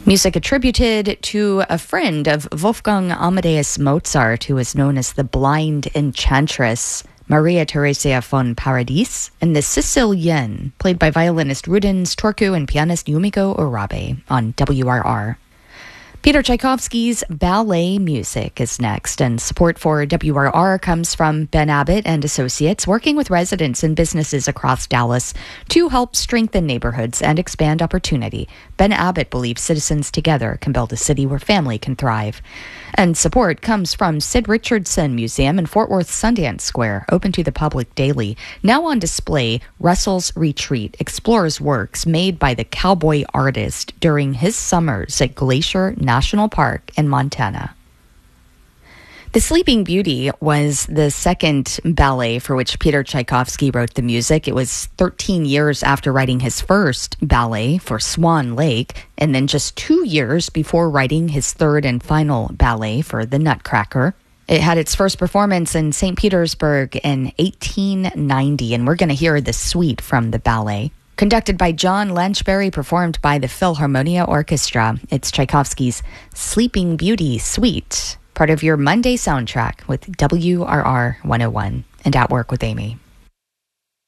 Music attributed to a friend of Wolfgang Amadeus Mozart, who is known as the Blind Enchantress, Maria Theresia von Paradis, and the Sicilienne, played by violinist Rudens Turku and pianist Yumiko Urabe on WRR. Peter Tchaikovsky's ballet music is next, and support for WRR comes from Ben Abbott and Associates, working with residents and businesses across Dallas to help strengthen neighborhoods and expand opportunity. Ben Abbott believes citizens together can build a city where family can thrive. And support comes from Sid Richardson Museum in Fort Worth Sundance Square, open to the public daily. Now on display, Russell's Retreat explores works made by the cowboy artist during his summers at Glacier National Park in Montana. The Sleeping Beauty was the second ballet for which Peter Tchaikovsky wrote the music. It was 13 years after writing his first ballet for Swan Lake, and then just 2 years before writing his third and final ballet for The Nutcracker. It had its first performance in St. Petersburg in 1890, and we're going to hear the suite from the ballet. Conducted by John Lanchbury, performed by the Philharmonia Orchestra. It's Tchaikovsky's Sleeping Beauty Suite, part of your Monday soundtrack with WRR 101 and At Work with Amy.